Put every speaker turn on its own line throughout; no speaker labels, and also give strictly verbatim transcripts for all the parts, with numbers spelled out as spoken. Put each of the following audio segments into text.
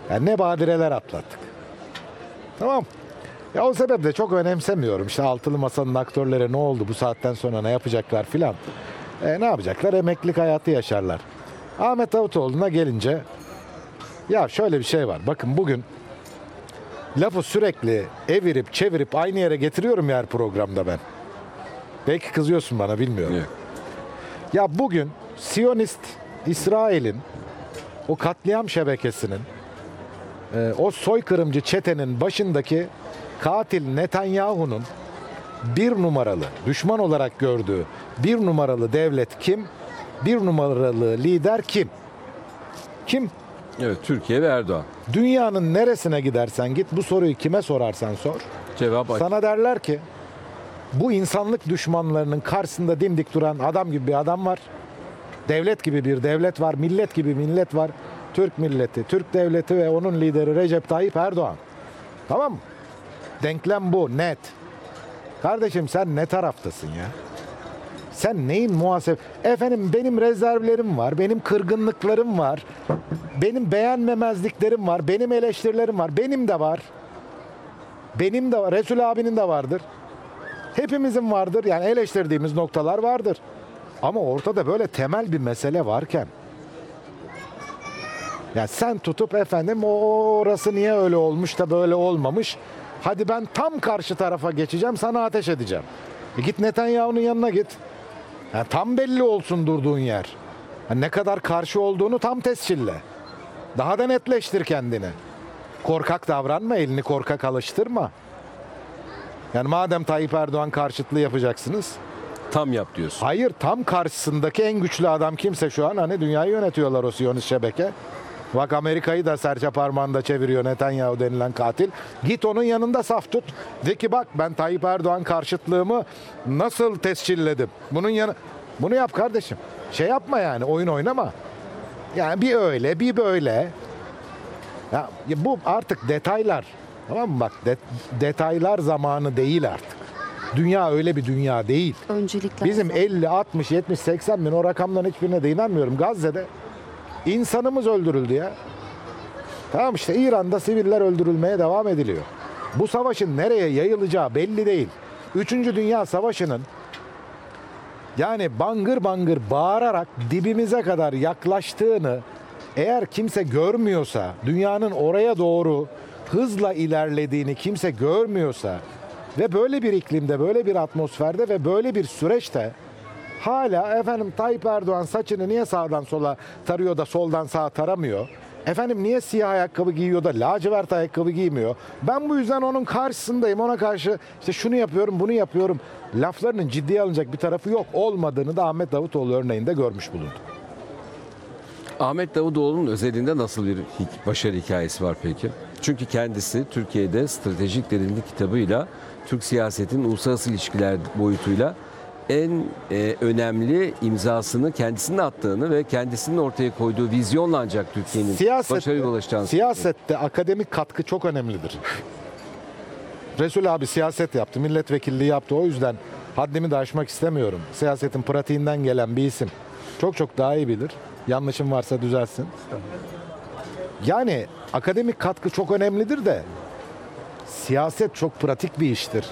Yani ne badireler atlattık. Tamam. Ya o sebeple çok önemsemiyorum. İşte altılı masanın aktörlere ne oldu, bu saatten sonra ne yapacaklar filan. E, ne yapacaklar? Emeklilik hayatı yaşarlar. Ahmet Davutoğlu'na gelince, ya şöyle bir şey var. Bakın bugün lafı sürekli evirip çevirip aynı yere getiriyorum ya her programda ben. Belki kızıyorsun bana, bilmiyorum.
Evet.
Ya bugün Siyonist İsrail'in o katliam şebekesinin, e, o soykırımcı çetenin başındaki katil Netanyahu'nun bir numaralı, düşman olarak gördüğü bir numaralı devlet kim? Bir numaralı lider kim? Kim?
Evet, Türkiye ve Erdoğan.
Dünyanın neresine gidersen git, bu soruyu kime sorarsan sor,
Cevap açık.
sana derler ki bu insanlık düşmanlarının karşısında dimdik duran adam gibi bir adam var. Devlet gibi bir devlet var, millet gibi millet var. Türk milleti, Türk devleti ve onun lideri Recep Tayyip Erdoğan. Tamam mı? Denklem bu, net. Kardeşim sen ne taraftasın ya? Sen neyin muhasebe? Efendim benim rezervlerim var, benim kırgınlıklarım var, benim beğenmemezliklerim var, benim eleştirilerim var, benim de var. Benim de var, Resul abinin de vardır. Hepimizin vardır, yani eleştirdiğimiz noktalar vardır. Ama ortada böyle temel bir mesele varken, ya sen tutup efendim o orası niye öyle olmuş da böyle olmamış, hadi ben tam karşı tarafa geçeceğim, sana ateş edeceğim. E git Netanyahu'nun yanına git. Yani tam belli olsun durduğun yer. Yani ne kadar karşı olduğunu tam tescille. Daha da netleştir kendini. Korkak davranma, elini korkak alıştırma. Yani madem Tayyip Erdoğan karşıtlığı yapacaksınız.
Tam yap diyorsun.
Hayır, tam karşısındaki en güçlü adam kimse şu an, hani dünyayı yönetiyorlar o Siyonist şebeke. Bak Amerika'yı da serçe parmağında çeviriyor Netanyahu denilen katil. Git onun yanında saf tut. De ki bak ben Tayyip Erdoğan karşıtlığımı nasıl tescilledim. Bunun yanı bunu yap kardeşim. Şey yapma yani, oyun oynama. Yani bir öyle bir böyle. Ya bu artık detaylar. Tamam mı? Bak de- detaylar zamanı değil artık. Dünya öyle bir dünya değil.
Öncelikler.
Bizim elli, altmış, yetmiş, seksen bin, o rakamların hiçbirine de inanmıyorum. Gazze'de insanımız öldürüldü ya. Tamam, işte İran'da siviller öldürülmeye devam ediliyor. Bu savaşın nereye yayılacağı belli değil. Üçüncü Dünya Savaşı'nın yani bangır bangır bağırarak dibimize kadar yaklaştığını eğer kimse görmüyorsa, dünyanın oraya doğru hızla ilerlediğini kimse görmüyorsa ve böyle bir iklimde, böyle bir atmosferde ve böyle bir süreçte hala efendim Tayyip Erdoğan saçını niye sağdan sola tarıyor da soldan sağa taramıyor? Efendim niye siyah ayakkabı giyiyor da lacivert ayakkabı giymiyor? Ben bu yüzden onun karşısındayım. Ona karşı işte şunu yapıyorum, bunu yapıyorum. Laflarının ciddiye alınacak bir tarafı yok. Olmadığını da Ahmet Davutoğlu örneğinde görmüş bulunduk.
Ahmet Davutoğlu'nun özelinde nasıl bir hi- başarı hikayesi var peki? Çünkü kendisi Türkiye'de Stratejik Derinlik kitabıyla Türk siyasetinin uluslararası ilişkiler boyutuyla en e, önemli imzasını kendisinin attığını ve kendisinin ortaya koyduğu vizyonla ancak Türkiye'nin başarıya ulaşacağını.
Siyasette akademik katkı çok önemlidir. Resul abi siyaset yaptı, milletvekilliği yaptı. O yüzden haddimi de aşmak istemiyorum. Siyasetin pratiğinden gelen bir isim. Çok çok daha iyi bilir. Yanlışım varsa düzelsin. Yani akademik katkı çok önemlidir de siyaset çok pratik bir iştir.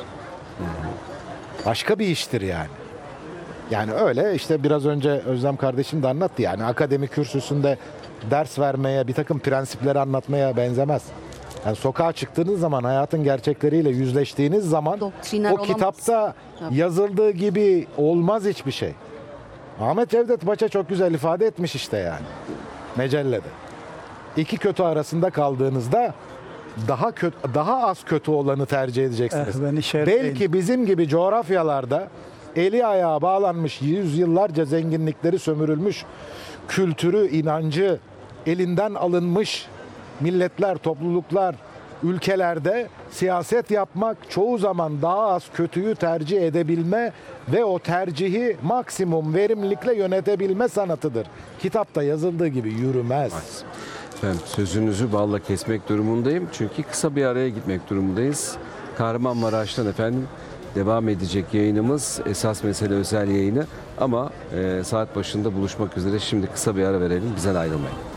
Başka bir iştir yani. Yani öyle işte biraz önce Özlem kardeşim de anlattı, yani akademik kürsüsünde ders vermeye, bir takım prensipleri anlatmaya benzemez. Yani sokağa çıktığınız zaman, hayatın gerçekleriyle yüzleştiğiniz zaman
Doktriner
o
olamaz.
kitapta
Tabii.
yazıldığı gibi olmaz hiçbir şey. Ahmet Cevdet Paşa çok güzel ifade etmiş işte yani mecellede. İki kötü arasında kaldığınızda daha kötü, daha az kötü olanı tercih edeceksiniz.
Eh, beni işaretleyin.
Belki bizim gibi coğrafyalarda eli ayağı bağlanmış, yüzyıllarca zenginlikleri sömürülmüş, kültürü, inancı elinden alınmış milletler, topluluklar, ülkelerde siyaset yapmak çoğu zaman daha az kötüyü tercih edebilme ve o tercihi maksimum verimlilikle yönetebilme sanatıdır. Kitapta yazıldığı gibi yürümez.
Ben sözünüzü balla kesmek durumundayım. Çünkü kısa bir araya gitmek durumundayız. Kahramanmaraş'tan efendim devam edecek yayınımız. Esas mesele özel yayını. Ama e, saat başında buluşmak üzere. Şimdi kısa bir ara verelim. Bizden ayrılmayın.